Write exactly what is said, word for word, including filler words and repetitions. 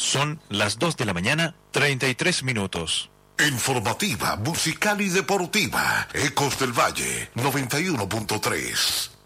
Son las dos de la mañana, treinta y tres minutos. Informativa, musical y deportiva. Ecos del Valle, noventa y uno punto tres.